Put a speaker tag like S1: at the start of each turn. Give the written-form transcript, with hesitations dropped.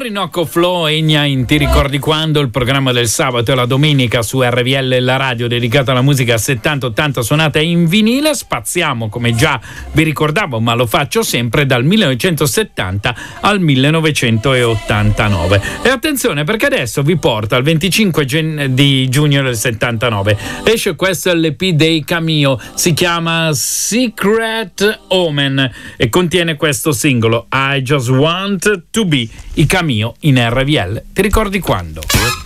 S1: Orinoco Flow, Enya in Ti ricordi quando, il programma del sabato e la domenica su RVL, la radio dedicata alla musica 70-80 suonata in vinile. Spaziamo, come già vi ricordavo, ma lo faccio sempre, dal 1970 al 1989. E attenzione, perché adesso vi porto al 25 di giugno del 79. Esce questo LP dei Cameo, si chiama Secret Omen e contiene questo singolo I Just Want to Be. I Cameo in RVL. Ti ricordi quando?